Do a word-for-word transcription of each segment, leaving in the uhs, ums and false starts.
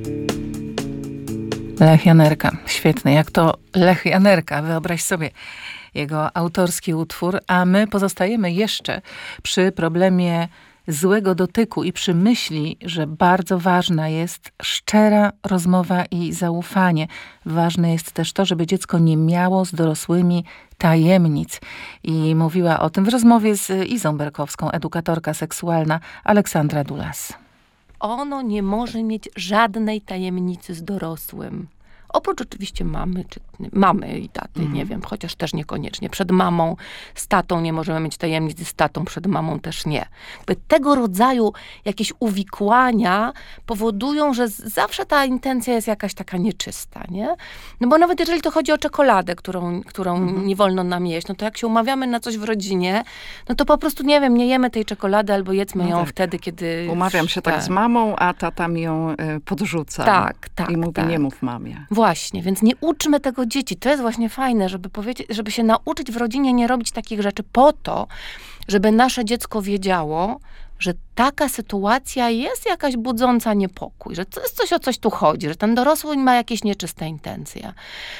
Lech Janerka. Świetny. Jak to Lech Janerka. Wyobraź sobie jego autorski utwór. A my pozostajemy jeszcze przy problemie złego dotyku i przy myśli, że bardzo ważna jest szczera rozmowa i zaufanie. Ważne jest też to, żeby dziecko nie miało z dorosłymi tajemnic. I mówiła o tym w rozmowie z Izą Berkowską, edukatorka seksualna Aleksandra Dulas. Ono nie może mieć żadnej tajemnicy z dorosłym. Oprócz oczywiście mamy, czy mamy i taty, mm. nie wiem, chociaż też niekoniecznie. Przed mamą, z tatą nie możemy mieć tajemnic, z tatą przed mamą też nie. Jakby tego rodzaju jakieś uwikłania powodują, że zawsze ta intencja jest jakaś taka nieczysta, nie? No bo nawet jeżeli to chodzi o czekoladę, którą, którą mm. nie wolno nam jeść, no to jak się umawiamy na coś w rodzinie, no to po prostu, nie wiem, nie jemy tej czekolady albo jedzmy no ją tak. wtedy, kiedy... Umawiam się tak, tak z mamą, a tata mi ją y, podrzuca. Tak, tak. I mówi, tak. nie mów mamie. Właśnie, więc nie uczmy tego dzieci. To jest właśnie fajne, żeby powiedzieć, żeby się nauczyć w rodzinie nie robić takich rzeczy po to, żeby nasze dziecko wiedziało, że taka sytuacja jest jakaś budząca niepokój, że to jest coś, o coś tu chodzi, że ten dorosły ma jakieś nieczyste intencje.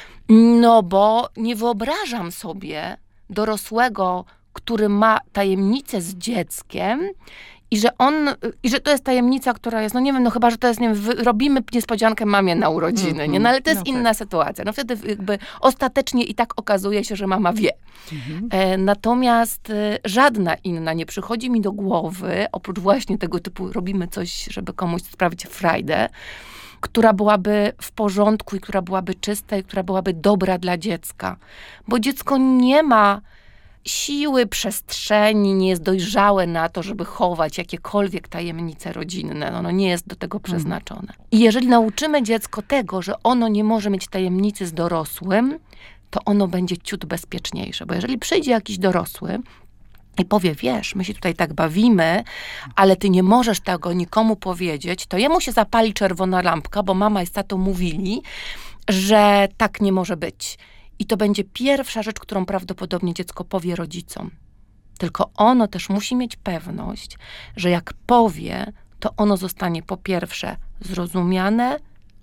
No bo nie wyobrażam sobie dorosłego, który ma tajemnicę z dzieckiem i że on, i że to jest tajemnica, która jest, no nie wiem, no chyba, że to jest, nie wiem, robimy niespodziankę mamie na urodziny, mm-hmm. nie? No ale to jest no inna tak. sytuacja. No wtedy jakby ostatecznie i tak okazuje się, że mama wie. Mm-hmm. E, natomiast e, żadna inna nie przychodzi mi do głowy, oprócz właśnie tego typu robimy coś, żeby komuś sprawić frajdę, która byłaby w porządku i która byłaby czysta i która byłaby dobra dla dziecka. Bo dziecko nie ma siły, przestrzeni, nie jest dojrzałe na to, żeby chować jakiekolwiek tajemnice rodzinne. Ono nie jest do tego przeznaczone. I jeżeli nauczymy dziecko tego, że ono nie może mieć tajemnicy z dorosłym, to ono będzie ciut bezpieczniejsze. Bo jeżeli przyjdzie jakiś dorosły i powie, wiesz, my się tutaj tak bawimy, ale ty nie możesz tego nikomu powiedzieć, to jemu się zapali czerwona lampka, bo mama i tato mówili, że tak nie może być. I to będzie pierwsza rzecz, którą prawdopodobnie dziecko powie rodzicom. Tylko ono też musi mieć pewność, że jak powie, to ono zostanie po pierwsze zrozumiane,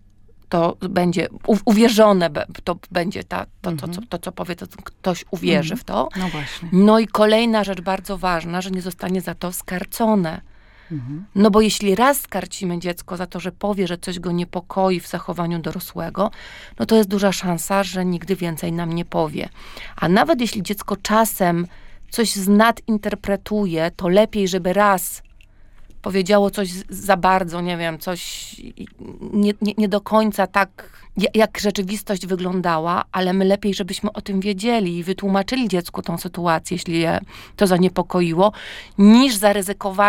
to będzie u- uwierzone, to będzie ta, to, to, co, to, co powie, to ktoś uwierzy mm-hmm. w to. No właśnie. No i kolejna rzecz bardzo ważna, że nie zostanie za to skarcone. No bo jeśli raz skarcimy dziecko za to, że powie, że coś go niepokoi w zachowaniu dorosłego, no to jest duża szansa, że nigdy więcej nam nie powie. A nawet jeśli dziecko czasem coś nadinterpretuje, to lepiej, żeby raz powiedziało coś za bardzo, nie wiem, coś nie, nie, nie do końca tak, jak rzeczywistość wyglądała, ale my lepiej, żebyśmy o tym wiedzieli i wytłumaczyli dziecku tą sytuację, jeśli je to zaniepokoiło, niż zaryzykowali